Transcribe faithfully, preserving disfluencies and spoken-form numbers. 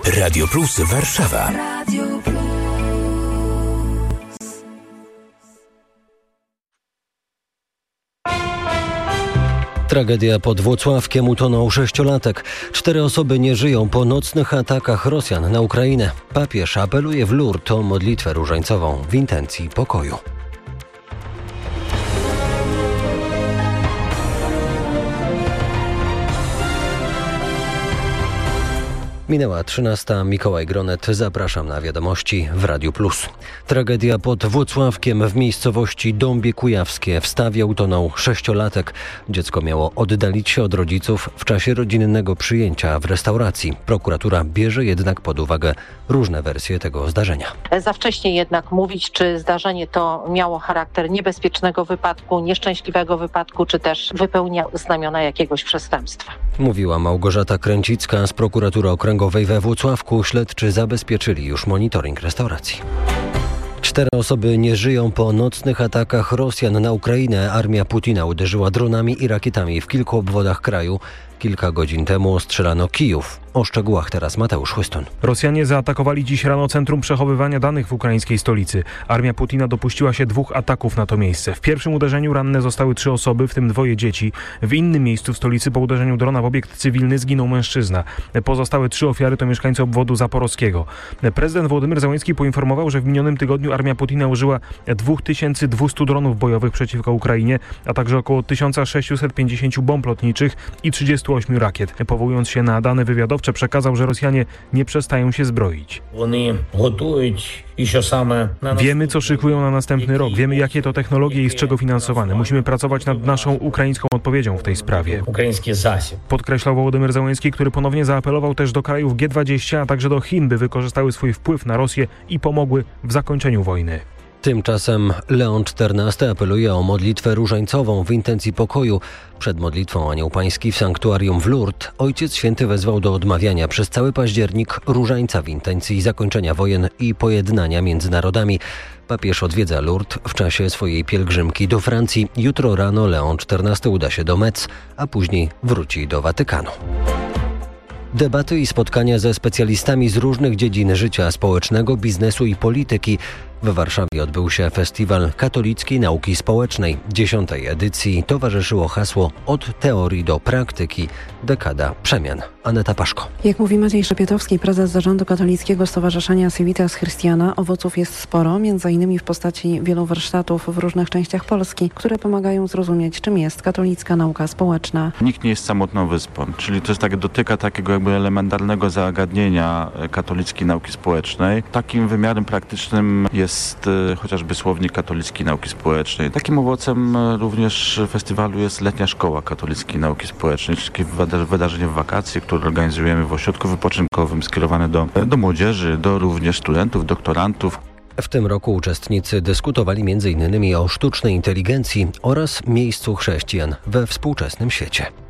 Radio Plus Warszawa. Radio Plus. Tragedia pod Włocławkiem, utonął sześciolatek. Cztery osoby nie żyją po nocnych atakach Rosjan na Ukrainę. Papież apeluje w Lourdes o modlitwę różańcową w intencji pokoju. Minęła trzynasta. Mikołaj Gronet. Zapraszam na wiadomości w Radiu Plus. Tragedia pod Włocławkiem w miejscowości Dąbie Kujawskie. W stawie utonął sześciolatek. Dziecko miało oddalić się od rodziców w czasie rodzinnego przyjęcia w restauracji. Prokuratura bierze jednak pod uwagę różne wersje tego zdarzenia. Za wcześnie jednak mówić, czy zdarzenie to miało charakter niebezpiecznego wypadku, nieszczęśliwego wypadku, czy też wypełnia znamiona jakiegoś przestępstwa. Mówiła Małgorzata Kręcicka z Prokuratury Okręgowej we Włocławku. Śledczy zabezpieczyli już monitoring restauracji. Cztery osoby nie żyją po nocnych atakach Rosjan na Ukrainę. Armia Putina uderzyła dronami i rakietami w kilku obwodach kraju. Kilka godzin temu ostrzelano Kijów. O szczegółach teraz Mateusz Chłyston. Rosjanie zaatakowali dziś rano centrum przechowywania danych w ukraińskiej stolicy. Armia Putina dopuściła się dwóch ataków na to miejsce. W pierwszym uderzeniu ranne zostały trzy osoby, w tym dwoje dzieci. W innym miejscu w stolicy po uderzeniu drona w obiekt cywilny zginął mężczyzna. Pozostałe trzy ofiary to mieszkańcy obwodu zaporowskiego. Prezydent Wołodymyr Zełenski poinformował, że w minionym tygodniu armia Putina użyła dwa tysiące dwieście dronów bojowych przeciwko Ukrainie, a także około tysiąc sześćset pięćdziesiąt bomb lotniczych i trzydziestu ośmiu rakiet. Powołując się na dane wywiadowcze, przekazał, że Rosjanie nie przestają się zbroić. Wiemy, co szykują na następny rok. Wiemy, jakie to technologie i z czego finansowane. Musimy pracować nad naszą ukraińską odpowiedzią w tej sprawie. Podkreślał Wołodymyr Zełenski, który ponownie zaapelował też do krajów G dwadzieścia, a także do Chin, by wykorzystały swój wpływ na Rosję i pomogły w zakończeniu wojny. Tymczasem Leon czternasty apeluje o modlitwę różańcową w intencji pokoju. Przed modlitwą Anioł Pański w sanktuarium w Lourdes Ojciec Święty wezwał do odmawiania przez cały październik różańca w intencji zakończenia wojen i pojednania między narodami. Papież odwiedza Lourdes w czasie swojej pielgrzymki do Francji. Jutro rano Leon czternasty uda się do Metz, a później wróci do Watykanu. Debaty i spotkania ze specjalistami z różnych dziedzin życia społecznego, biznesu i polityki. W Warszawie odbył się Festiwal Katolickiej Nauki Społecznej. Dziesiątej edycji towarzyszyło hasło Od teorii do praktyki. Dekada przemian. Aneta Paszko. Jak mówi Maciej Szepietowski, prezes zarządu Katolickiego Stowarzyszenia Civitas Christiana, owoców jest sporo, między innymi w postaci wielu warsztatów w różnych częściach Polski, które pomagają zrozumieć, czym jest katolicka nauka społeczna. Nikt nie jest samotną wyspą, czyli to jest tak, dotyka takiego jakby elementarnego zagadnienia katolickiej nauki społecznej. Takim wymiarem praktycznym jest jest chociażby słownik katolickiej nauki społecznej. Takim owocem również festiwalu jest letnia szkoła katolickiej nauki społecznej, czyli wydarzenie w wakacje, które organizujemy w ośrodku wypoczynkowym skierowane do, do młodzieży, do również studentów, doktorantów. W tym roku uczestnicy dyskutowali między innymi o sztucznej inteligencji oraz miejscu chrześcijan we współczesnym świecie.